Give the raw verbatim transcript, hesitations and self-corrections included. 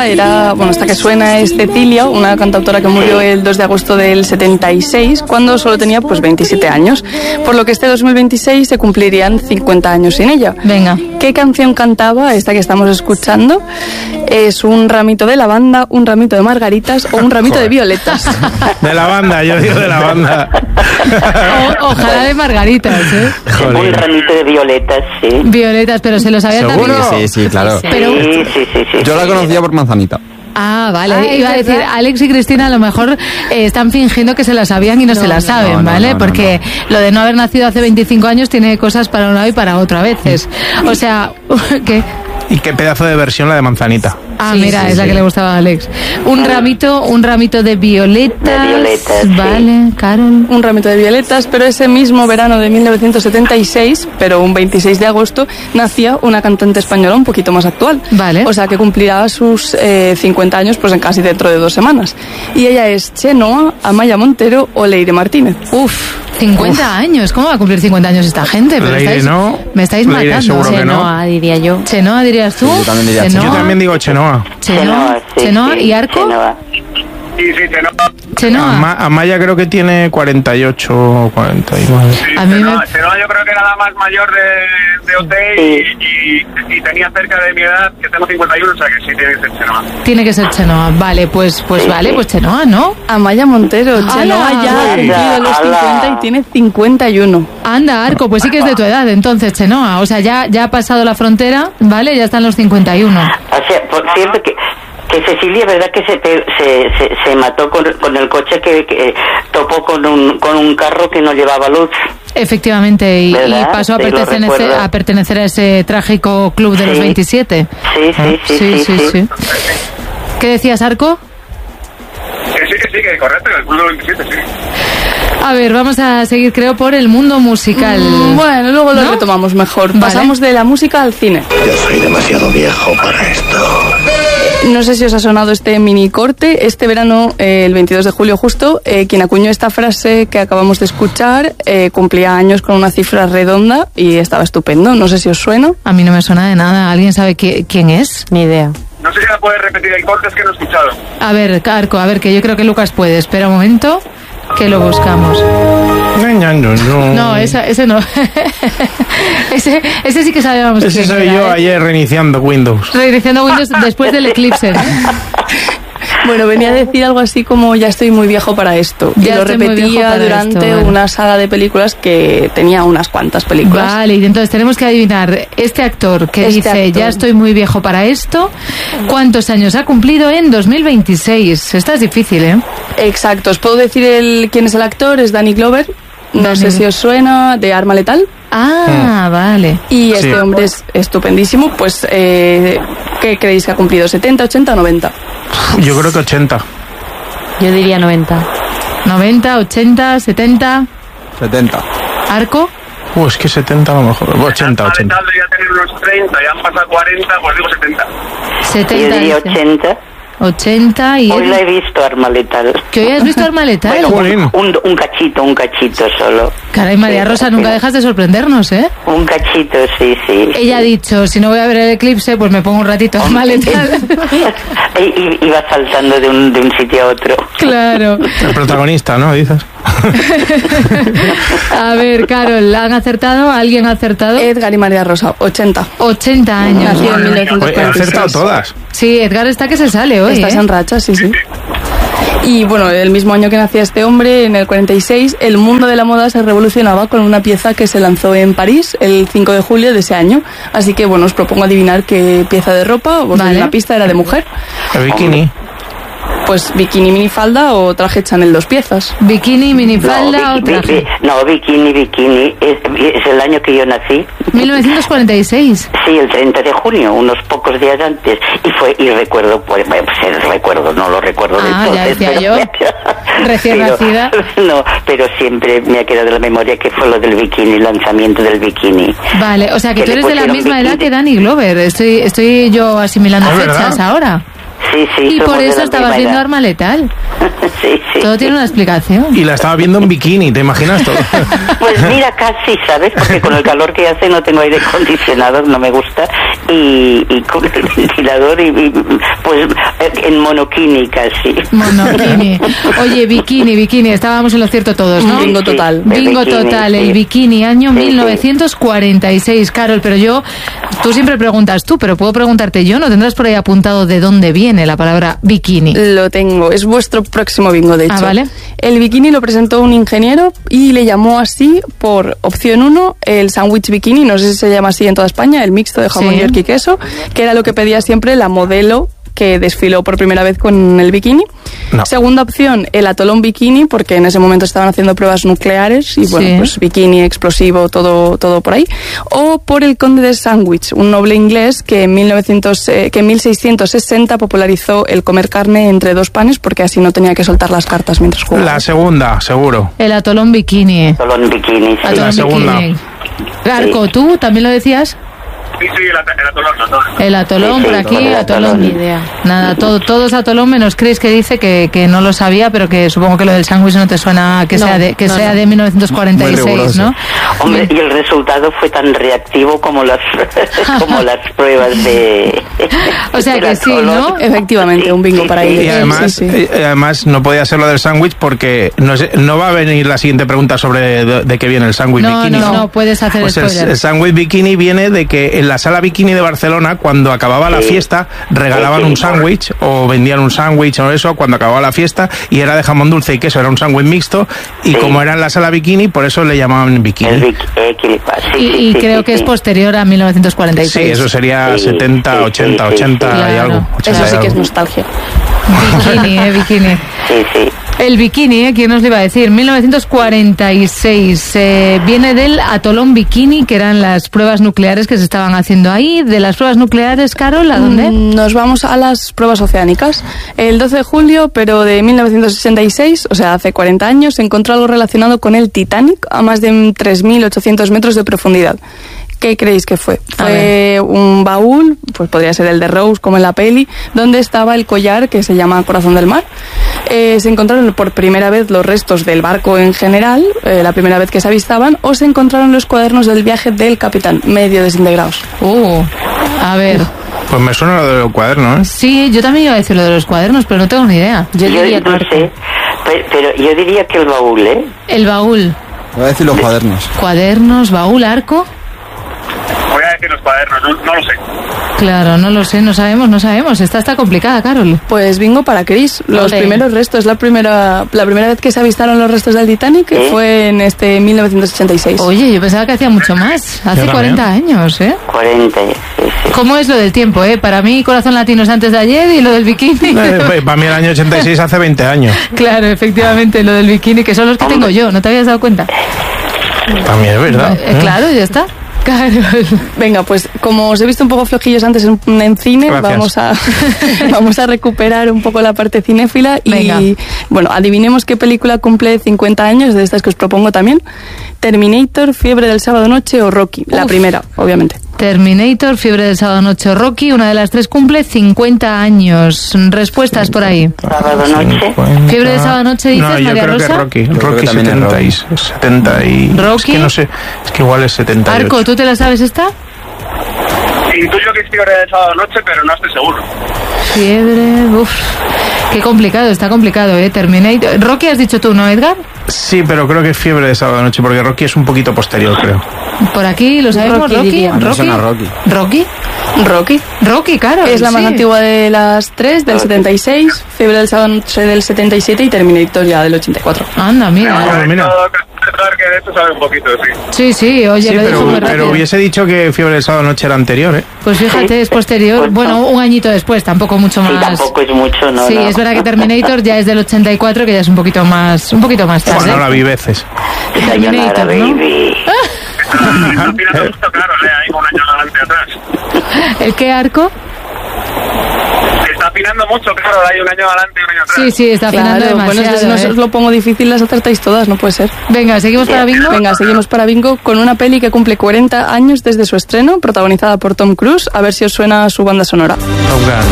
cantaba era, bueno, esta que suena es Cecilia, una cantautora que murió el dos de agosto del setenta y seis, cuando solo tenía pues veintisiete años, por lo que este dos mil veintiséis se cumplirían cincuenta años sin ella. Venga. ¿Qué canción cantaba esta que estamos escuchando? ¿Es un ramito de lavanda, un ramito de margaritas o un ramito Joder. de violetas? De lavanda, yo digo de lavanda. O, ojalá de margaritas, ¿eh? Joder. Un ramito de violetas, sí. Violetas, pero se lo sabía ¿Seguro? también. Sí, sí, claro. Pero, Sí, sí, sí, sí. Yo la conocía por Manzanita. ah, vale. Ah, Iba a ¿es decir, verdad? Alex y Cristina a lo mejor eh, están fingiendo que se la sabían y no, No, se la no, saben, no, no, ¿vale? no, no, Porque lo de no haber nacido hace veinticinco años tiene cosas para un lado y para otro a veces. O sea, ¿qué? Y qué pedazo de versión la de Manzanita. Ah, Sí, mira, sí, es la sí. que le gustaba a Alex. Un ramito, un ramito de violetas. De violetas, sí. Vale, Carol. Un ramito de violetas, pero ese mismo verano de mil novecientos setenta y seis, pero un veintiséis de agosto, nacía una cantante española un poquito más actual. Vale. O sea, que cumplirá sus eh, cincuenta años pues en casi dentro de dos semanas. Y ella es Chenoa, Amaya Montero o Leire Martínez. Uf, cincuenta años. ¿Cómo va a cumplir cincuenta años esta gente? Pero Leire estáis- no, me estáis Leire matando. seguro que no. Chenoa, diría yo. Chenoa, dirías tú. Sí, yo también diría Chenoa. Yo también digo Chenoa. Chenoa, sí, Chenoa sí, y Arco. Chenoa. Sí, sí, Chenoa. Chenoa. Ama- Amaya creo que tiene cuarenta y ocho o cuarenta y nueve. Sí, A mí Chenoa, me- Chenoa yo creo que era la más mayor de, de O T y, y, y tenía cerca de mi edad, que tengo cincuenta y uno, o sea que sí tiene que ser Chenoa. Tiene que ser Chenoa. Vale, pues, pues vale, pues Chenoa, ¿no? Amaya Montero, Chenoa ya ha ¡Hala! cumplido los ¡Hala! cincuenta y tiene cincuenta y uno. Anda, Arco, pues sí que es de tu edad, entonces, Chenoa. O sea, ya, ya ha pasado la frontera, ¿vale? Ya están los cincuenta y uno. O sea, por cierto que, que Cecilia, ¿verdad que se, pe- se, se, se mató con, con el coche que, que topó con un, con un carro que no llevaba luz? Efectivamente, y, y ¿Verdad? pasó a Sí, lo pertenecer, recuerdo. a pertenecer a ese trágico club de los Sí. veintisiete. Sí, sí, sí, sí, sí. sí. ¿Qué decías, Arco? Que sí, que sí, que correcto, el club veintisiete, sí. A ver, vamos a seguir, creo, por el mundo musical. Mm, Bueno, luego lo ¿No? retomamos mejor. Vale. Pasamos de la música al cine. Yo soy demasiado viejo para esto. No sé si os ha sonado este mini corte. Este verano, eh, el veintidós de julio justo, eh, quien acuñó esta frase que acabamos de escuchar eh, cumplía años con una cifra redonda y estaba estupendo. No sé si os suena. A mí no me suena de nada. ¿Alguien sabe qui- quién es? Ni idea. No sé si la puedes repetir el corte, es que no he escuchado. A ver, Arco, a ver, que yo creo que Lucas puede. Espera un momento, que lo buscamos. No, esa, ese no. ese, ese sí que sabíamos Ese quién soy era, yo ¿eh? ayer reiniciando Windows. Reiniciando Windows después del eclipse. Bueno, venía a decir algo así como ya estoy muy viejo para esto. Y Ya lo estoy muy viejo repetía para durante esto, vale. una saga de películas que tenía unas cuantas películas. Vale, y entonces tenemos que adivinar este actor que Este dice actor. ya estoy muy viejo para esto, ¿cuántos años ha cumplido en dos mil veintiséis? Esta es difícil, ¿eh? Exacto. ¿Os puedo decir el, quién es el actor? Es Danny Glover. No Danny. sé si os suena, de Arma Letal. Ah, vale. Y este Sí. hombre es estupendísimo. Pues, eh, ¿qué creéis que ha cumplido? ¿setenta, ochenta o noventa? Yo creo que ochenta. Yo diría noventa. noventa, ochenta, setenta. setenta. ¿Arco? Uh, es que setenta a lo mejor. ochenta, ochenta. Tal debería tener unos treinta, ya han pasado cuarenta, pues digo setenta. Yo setenta. diría dice. ochenta. ochenta y... Hoy la he visto, Arma Letal. ¿Que hoy has visto Arma Letal? Bueno, Jolín. un, un cachito, un cachito solo. Caray, María Sí, Rosa, sí. nunca dejas de sorprendernos, ¿eh? Un cachito, sí, sí. Ella ha dicho, si no voy a ver el eclipse, pues me pongo un ratito Arma Letal. Y, y- iba saltando de un, de un sitio a otro. Claro. El protagonista, ¿no? Dices. A ver, Carol, ¿han acertado? ¿Alguien ha acertado? Edgar y María Rosa, ochenta. ochenta años. Nació en mil novecientos Oye, he cuarenta y seis. acertado todas. Sí, Edgar está que se sale hoy, Estás ¿eh? en racha, sí, sí. Y bueno, el mismo año que nacía este hombre, en el cuarenta y seis, el mundo de la moda se revolucionaba con una pieza que se lanzó en París el cinco de julio de ese año. Así que bueno, os propongo adivinar qué pieza de ropa, os doy Vale. una pista, era de mujer. El bikini. Pues bikini, minifalda o traje Chanel dos piezas. Bikini, minifalda no, o bi- bi- traje. bi- no, bikini, bikini. Es, es el año que yo nací. mil novecientos cuarenta y seis. Sí, el treinta de junio, unos pocos días antes. Y fue, y recuerdo, pues, bueno, pues el recuerdo, no lo recuerdo de Ah, ya entonces, decía pero- yo. Recién pero- nacida. No, pero siempre me ha quedado en la memoria que fue lo del bikini, el lanzamiento del bikini. Vale, o sea que Que tú le eres de la pusieron misma edad bikini. que Danny Glover. Estoy, estoy yo asimilando Ah, fechas ¿verdad? ahora. Sí, sí. Y somos por de eso la estabas misma viendo edad. Arma Letal. Sí, sí. Todo sí. tiene una explicación. Y la estaba viendo en bikini, ¿te imaginas todo? Pues mira, casi, ¿sabes? Porque con el calor que hace no tengo aire acondicionado, no me gusta, y, y con el ventilador, y, y pues en monokini casi. Monokini. Oye, bikini, bikini, estábamos en lo cierto todos, ¿no? Bingo total. Sí, Bingo bikini, total, sí. el bikini, año Sí, mil novecientos cuarenta y seis, Carol, pero yo, tú siempre preguntas tú, pero puedo preguntarte yo, ¿no tendrás por ahí apuntado de dónde viene la palabra bikini? Lo tengo, es vuestro próximo bingo, de hecho. Ah, vale. El bikini lo presentó un ingeniero y le llamó así por opción uno el sándwich bikini, no sé si se llama así en toda España, el mixto de jamón, Sí. york y queso, que era lo que pedía siempre la modelo que desfiló por primera vez con el bikini. No. Segunda opción, el atolón bikini, porque en ese momento estaban haciendo pruebas nucleares y bueno, Sí. pues bikini, explosivo, todo, todo por ahí. O por el conde de Sandwich, un noble inglés que en, mil novecientos, eh, que en mil seiscientos sesenta popularizó el comer carne entre dos panes porque así no tenía que soltar las cartas mientras jugaba. La segunda, seguro. El atolón bikini. Solo en bikini, sí. Atolón La segunda. bikini. Garco, ¿tú también lo decías? Sí, sí, el, at- el atolón, el atolón. El atolón Sí, sí, por aquí, el atolón. atolón. Ni idea. Nada, todo, todos atolón menos Chris, que dice que, que no lo sabía, pero que supongo que lo del sándwich no te suena que No, sea de que no, sea no. de mil novecientos cuarenta y Muy seis, riguroso. ¿no? Hombre, y el resultado fue tan reactivo como las como las pruebas de... O sea del que sí, atolón. ¿no? Efectivamente, un bingo para Y ellos. además, Sí, sí. eh, además no podía ser lo del sándwich porque no, sé- no va a venir la siguiente pregunta sobre de, de qué viene el sándwich No, bikini. no, no, puedes hacer Pues el, spoiler. el sándwich bikini viene de que en la sala bikini de Barcelona, cuando acababa la Sí. fiesta, regalaban Sí, sí. un sándwich o vendían un sándwich o eso cuando acababa la fiesta y era de jamón dulce y queso, era un sándwich mixto y Sí. como era en la sala bikini, por eso le llamaban El bikini. bik- eh, Kiripa, sí, Y, sí, y sí, creo sí, que es sí. posterior a mil novecientos cuarenta y Sí, seis. eso sería Sí, setenta, sí, sí, ochenta, sí, sí. ochenta y Claro. algo. ochenta Eso y sí que es algo. nostalgia. Bikini, eh, bikini. Sí, sí. El bikini, ¿eh? ¿Quién nos lo iba a decir? mil novecientos cuarenta y seis. Eh, viene del atolón bikini, que eran las pruebas nucleares que se estaban haciendo ahí. De las pruebas nucleares, Carol, ¿a dónde? Mm, Nos vamos a las pruebas oceánicas. El doce de julio, pero de mil novecientos sesenta y seis, o sea, hace cuarenta años, se encontró algo relacionado con el Titanic a más de tres mil ochocientos metros de profundidad. ¿Qué creéis que fue? A Fue un baúl, pues podría ser el de Rose, como en la peli, donde estaba el collar que se llama Corazón del Mar. Eh, se encontraron por primera vez los restos del barco en general, eh, la primera vez que se avistaban, o se encontraron los cuadernos del viaje del capitán, medio desintegrados. Uh, a ver. Pues me suena lo de los cuadernos, ¿eh? Sí, yo también iba a decir lo de los cuadernos, pero no tengo ni idea. Yo Yo diría no que sé, pe- pero yo diría que el baúl, ¿eh? El baúl. Voy a decir los cuadernos. Cuadernos, baúl, arco. Voy a decir los cuadernos, no, no lo sé. Claro, no lo sé, no sabemos, no sabemos. Esta está complicada, Carol. Pues bingo para Chris. Los Ole. primeros restos, la primera la primera vez que se avistaron los restos del Titanic ¿Eh? fue en este mil novecientos ochenta y seis. Oye, yo pensaba que hacía mucho más. Hace también. cuarenta años, ¿eh? cuarenta, sí, sí. ¿Cómo es lo del tiempo, eh? Para mí, Corazón Latino es antes de ayer y lo del bikini. Eh, Para mí el año ochenta y seis hace veinte años. Claro, efectivamente, lo del bikini, que son los que tengo yo, ¿no te habías dado cuenta? También es verdad. Eh, claro, ya está. Carol. Venga, pues como os he visto un poco flojillos antes en, en cine, Gracias. vamos a vamos a recuperar un poco la parte cinéfila y Venga. bueno, adivinemos qué película cumple cincuenta años de estas que os propongo también. Terminator, Fiebre del sábado noche o Rocky, la Uf. primera, obviamente. Terminator, Fiebre del sábado noche o Rocky, una de las tres cumple cincuenta años. Respuestas por ahí. Sábado noche. cincuenta. Fiebre de sábado noche, dices, No, yo María creo Rosa. que Rocky. Yo creo Rocky que también es setenta y, Rocky. setenta y... Rocky. Es que no sé, es que igual es setenta y ocho. Arco, ¿tú te la sabes esta? Intuyo que es fiebre de sábado noche, pero no estoy seguro. Fiebre, uff. Qué complicado, está complicado, ¿eh? Terminator. Rocky has dicho tú, ¿no, Edgar? Sí, pero creo que es Fiebre de sábado noche, porque Rocky es un poquito posterior, creo. Por aquí, ¿lo sabemos? Rocky, Rocky. diría. A mí me Rocky. suena Rocky. Rocky. Rocky. Rocky, claro. Es la más sí. antigua de las tres, del setenta y seis, Fiebre del sábado noche del setenta y siete y Terminator ya del ochenta y cuatro. Anda, mira. Ah, mira. Claro que de esto sabe un poquito, sí. Sí, sí, oye, Sí, lo he dicho muy pero, rápido. pero hubiese dicho que Fiebre de sábado noche era anterior, ¿eh? Pues fíjate, es posterior. Pues no. Bueno, un añito después, tampoco mucho Sí, más. tampoco es mucho, ¿no? Sí, no. es verdad que Terminator ya es del ochenta y cuatro, que ya es un poquito más, un poquito más tarde. Bueno, la vi veces. Sayonara, Terminator, ¿no? baby. Está tirando justo claro, ¿eh? Ahí con un año adelante atrás. ¿El qué arco? Se está afinando mucho, claro, hay un año adelante y un año atrás. Sí, sí, está afinando Claro, bueno, demasiado. es que si no ¿eh? os lo pongo difícil, las acertáis todas, no puede ser. Venga, ¿seguimos para bingo? Venga, seguimos para bingo con una peli que cumple cuarenta años desde su estreno, protagonizada por Tom Cruise. A ver si os suena su banda sonora. Top Gun.